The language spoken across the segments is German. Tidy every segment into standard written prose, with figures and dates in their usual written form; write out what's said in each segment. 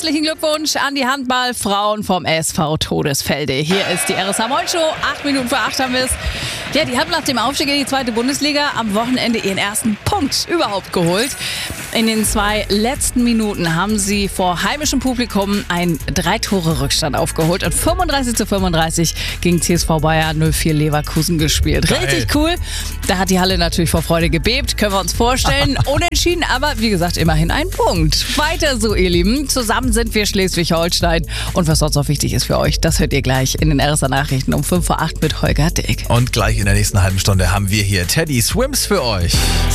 Herzlichen Glückwunsch an die Handballfrauen vom SV Todesfelde. Hier ist die RSH Moin Show. 8 Minuten vor 8 haben wir es. Ja, die haben nach dem Aufstieg in die 2. Bundesliga am Wochenende ihren ersten Punkt überhaupt geholt. In den 2 letzten Minuten haben sie vor heimischem Publikum einen 3-Tore-Rückstand aufgeholt und 35:35 gegen CSV Bayern 04 Leverkusen gespielt. Geil. Richtig cool. Da hat die Halle natürlich vor Freude gebebt, können wir uns vorstellen. Unentschieden, aber wie gesagt, immerhin ein Punkt. Weiter so, ihr Lieben. Zusammen sind wir Schleswig-Holstein. Und was sonst noch wichtig ist für euch, das hört ihr gleich in den RSH Nachrichten um 5 vor 8 mit Holger Dick. Und gleich in der nächsten halben Stunde haben wir hier Teddy Swims für euch.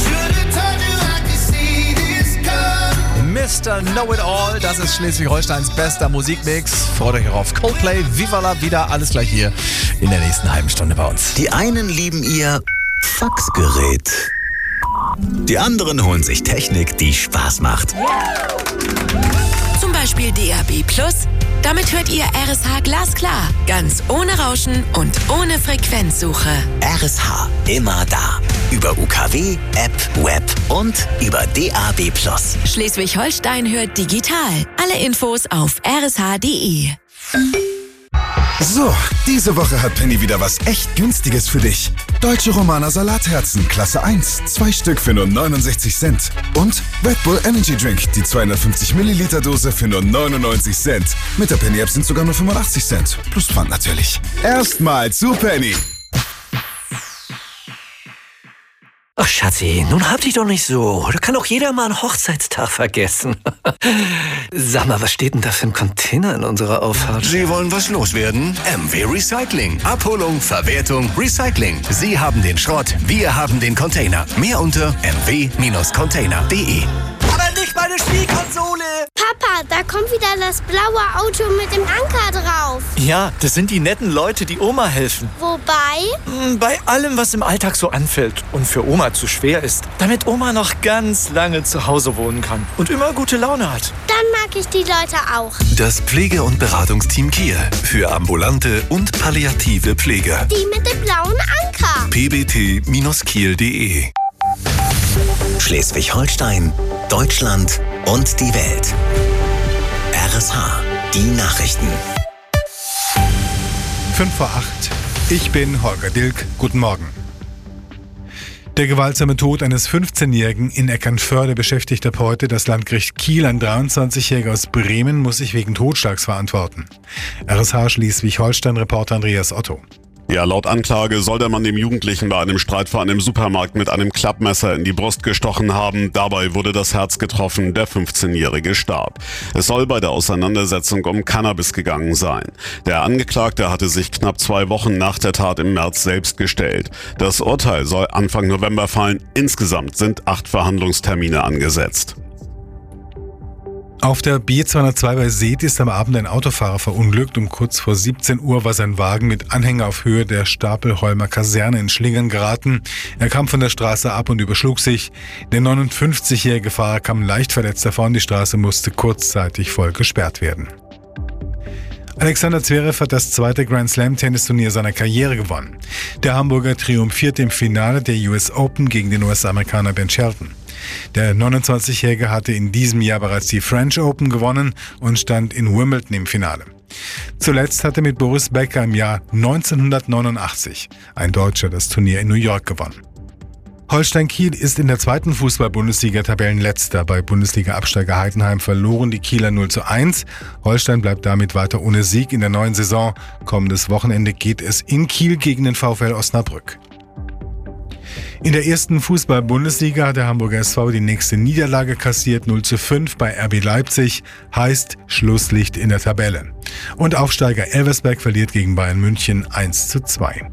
Mr. Know-It-All, das ist Schleswig-Holsteins bester Musikmix. Freut euch auf Coldplay, Viva la Vida, alles gleich hier in der nächsten halben Stunde bei uns. Die einen lieben ihr Faxgerät. Die anderen holen sich Technik, die Spaß macht. Zum Beispiel DAB+. Damit hört ihr RSH glasklar, ganz ohne Rauschen und ohne Frequenzsuche. RSH, immer da. Über UKW, App, Web und über DAB+. Schleswig-Holstein hört digital. Alle Infos auf rsh.de. So, diese Woche hat Penny wieder was echt Günstiges für dich. Deutsche Romaner Salatherzen, Klasse 1, 2 Stück für nur 69 Cent. Und Red Bull Energy Drink, die 250 Milliliter Dose für nur 99 Cent. Mit der Penny App sind sogar nur 85 Cent. Plus Pfand natürlich. Erstmal zu Penny. Ach, Schatzi, nun hab dich doch nicht so. Da kann doch jeder mal einen Hochzeitstag vergessen. Sag mal, was steht denn da für ein Container in unserer Auffahrt? Sie wollen was loswerden? MW Recycling. Abholung, Verwertung, Recycling. Sie haben den Schrott, wir haben den Container. Mehr unter mw-container.de. Aber nicht meine Spielkonsole! Papa, da kommt wieder das blaue Auto mit dem Anker drauf. Ja, das sind die netten Leute, die Oma helfen. Wobei? Bei allem, was im Alltag so anfällt und für Oma zu schwer ist. Damit Oma noch ganz lange zu Hause wohnen kann und immer gute Laune hat. Dann mag ich die Leute auch. Das Pflege- und Beratungsteam Kiel. Für ambulante und palliative Pflege. Die mit dem blauen Anker. pbt-kiel.de. Schleswig-Holstein, Deutschland und die Welt. RSH, die Nachrichten. 5 vor 8. Ich bin Holger Dilk. Guten Morgen. Der gewaltsame Tod eines 15-Jährigen in Eckernförde beschäftigt ab heute das Landgericht Kiel. Ein 23-Jähriger aus Bremen muss sich wegen Totschlags verantworten. RSH Schleswig-Holstein-Reporter Andreas Otto. Ja, laut Anklage soll der Mann dem Jugendlichen bei einem Streit vor einem Supermarkt mit einem Klappmesser in die Brust gestochen haben. Dabei wurde das Herz getroffen, der 15-Jährige starb. Es soll bei der Auseinandersetzung um Cannabis gegangen sein. Der Angeklagte hatte sich knapp 2 Wochen nach der Tat im März selbst gestellt. Das Urteil soll Anfang November fallen. Insgesamt sind 8 Verhandlungstermine angesetzt. Auf der B202 bei Seet ist am Abend ein Autofahrer verunglückt. Um kurz vor 17 Uhr war sein Wagen mit Anhänger auf Höhe der Stapelholmer Kaserne in Schlingern geraten. Er kam von der Straße ab und überschlug sich. Der 59-jährige Fahrer kam leicht verletzt davon. Die Straße musste kurzzeitig voll gesperrt werden. Alexander Zverev hat das 2. Grand Slam Tennisturnier seiner Karriere gewonnen. Der Hamburger triumphierte im Finale der US Open gegen den US-Amerikaner Ben Shelton. Der 29-Jährige hatte in diesem Jahr bereits die French Open gewonnen und stand in Wimbledon im Finale. Zuletzt hatte mit Boris Becker im Jahr 1989 ein Deutscher das Turnier in New York gewonnen. Holstein Kiel ist in der 2. Fußball-Bundesliga Tabellenletzter. Bei Bundesliga-Absteiger Heidenheim verloren die Kieler 0:1. Holstein bleibt damit weiter ohne Sieg in der neuen Saison. Kommendes Wochenende geht es in Kiel gegen den VfL Osnabrück. In der 1. Fußball-Bundesliga hat der Hamburger SV die nächste Niederlage kassiert, 0:5 bei RB Leipzig, heißt Schlusslicht in der Tabelle. Und Aufsteiger Elversberg verliert gegen Bayern München 1:2.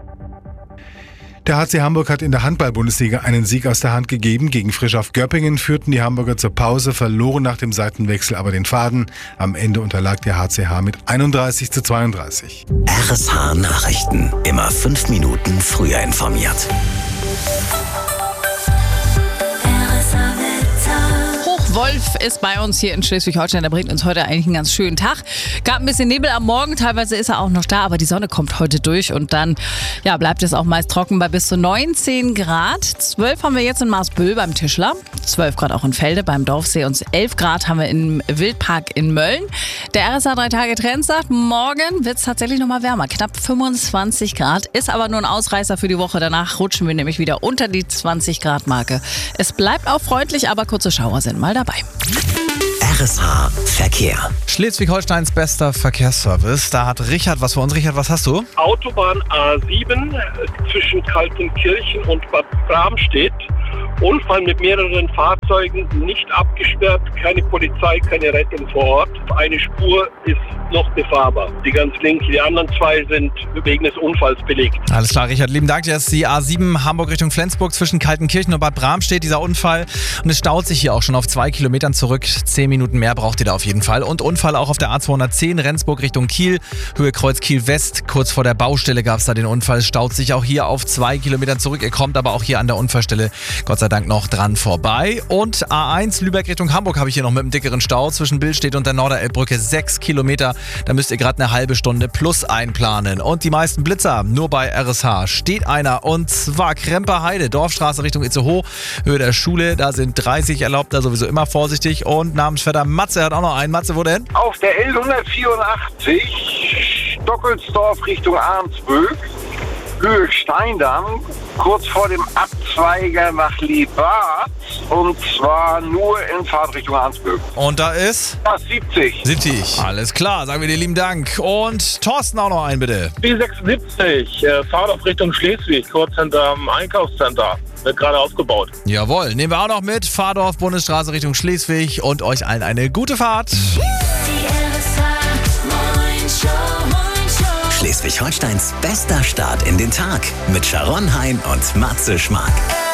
Der HC Hamburg hat in der Handball-Bundesliga einen Sieg aus der Hand gegeben. Gegen Frisch Göppingen führten die Hamburger zur Pause, verloren nach dem Seitenwechsel aber den Faden. Am Ende unterlag der HCH mit 31:32. RSH Nachrichten. Immer 5 Minuten früher informiert. Wolf ist bei uns hier in Schleswig-Holstein. Der bringt uns heute eigentlich einen ganz schönen Tag. Gab ein bisschen Nebel am Morgen, teilweise ist er auch noch da, aber die Sonne kommt heute durch und dann bleibt es auch meist trocken bei bis zu 19 Grad. 12 haben wir jetzt in Marsbüll beim Tischler, 12 Grad auch in Felde beim Dorfsee und 11 Grad haben wir im Wildpark in Mölln. Der RSA 3-Tage-Trend sagt, morgen wird es tatsächlich nochmal wärmer, knapp 25 Grad, ist aber nur ein Ausreißer für die Woche. Danach rutschen wir nämlich wieder unter die 20 Grad Marke. Es bleibt auch freundlich, aber kurze Schauer sind mal dabei. RSA Verkehr. Schleswig-Holsteins bester Verkehrsservice. Da hat Richard was für uns. Richard, was hast du? Autobahn A7 zwischen Kaltenkirchen und Bad Bramstedt. Unfall mit mehreren Fahrzeugen, nicht abgesperrt, keine Polizei, keine Rettung vor Ort. Eine Spur ist noch befahrbar. Die ganz linke, die anderen zwei sind wegen des Unfalls belegt. Alles klar, Richard, lieben Dank. Das ist die A7 Hamburg Richtung Flensburg zwischen Kaltenkirchen und Bad Bramstedt, dieser Unfall. Und es staut sich hier auch schon auf 2 Kilometern zurück. 10 Minuten mehr braucht ihr da auf jeden Fall. Und Unfall auch auf der A210 Rendsburg Richtung Kiel, Höhe Kreuz Kiel West. Kurz vor der Baustelle gab es da den Unfall. Es staut sich auch hier auf 2 Kilometern zurück. Ihr kommt aber auch hier an der Unfallstelle Gott sei Dank noch dran vorbei. Und A1 Lübeck Richtung Hamburg habe ich hier noch mit einem dickeren Stau zwischen Billstedt und der Norderelbbrücke 6 Kilometer. Da müsst ihr gerade eine halbe Stunde plus einplanen. Und die meisten Blitzer nur bei RSH. Steht einer und zwar Kremperheide, Dorfstraße Richtung Itzehoe, Höhe der Schule. Da sind 30 erlaubt, da sowieso immer vorsichtig. Und Namensvetter Matze hat auch noch einen. Matze, wo denn? Auf der L184 Stockelsdorf Richtung Arnsböck, Höhe Steindamm, kurz vor dem Abzweiger nach Lebat, und zwar nur in Fahrtrichtung Arnsböck. Und da ist? Das 70. 70. Alles klar, sagen wir dir lieben Dank. Und Thorsten auch noch einen, bitte. B76, Fahrt auf Richtung Schleswig, kurz hinterm Einkaufscenter. Wird gerade aufgebaut. Jawohl, nehmen wir auch noch mit. Fahrdorf, Bundesstraße Richtung Schleswig und euch allen eine gute Fahrt. Schleswig-Holsteins bester Start in den Tag mit Sharon Hein und Matze Schmark.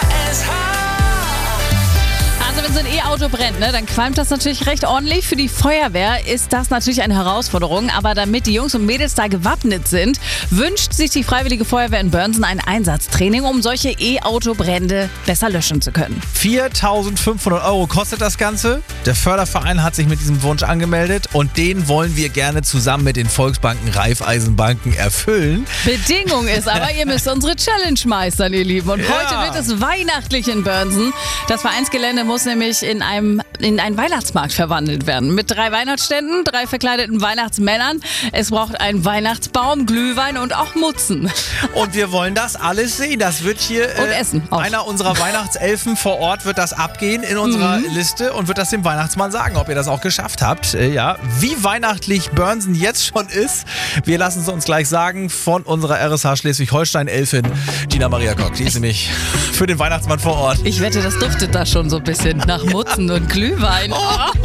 Also wenn so ein E-Auto brennt, dann qualmt das natürlich recht ordentlich. Für die Feuerwehr ist das natürlich eine Herausforderung. Aber damit die Jungs und Mädels da gewappnet sind, wünscht sich die Freiwillige Feuerwehr in Börnsen ein Einsatztraining, um solche E-Auto-Brände besser löschen zu können. 4.500 € kostet das Ganze. Der Förderverein hat sich mit diesem Wunsch angemeldet und den wollen wir gerne zusammen mit den Volksbanken, Raiffeisenbanken erfüllen. Bedingung ist aber, ihr müsst unsere Challenge meistern, ihr Lieben. Und heute wird es weihnachtlich in Börnsen. Das Vereinsgelände muss nämlich in einen Weihnachtsmarkt verwandelt werden. Mit 3 Weihnachtsständen, 3 verkleideten Weihnachtsmännern. Es braucht einen Weihnachtsbaum, Glühwein und auch Mutzen. Und wir wollen das alles sehen. Das wird hier und essen auch. Einer unserer Weihnachtselfen vor Ort wird das abgehen in unserer Liste und wird das dem Weihnachtsmann sagen, ob ihr das auch geschafft habt. Wie weihnachtlich Börnsen jetzt schon ist, wir lassen es uns gleich sagen von unserer RSH Schleswig-Holstein-Elfin Gina Maria Kock. Die ist nämlich für den Weihnachtsmann vor Ort. Ich wette, das duftet da schon so ein bisschen nach Mutzen und Glühwein.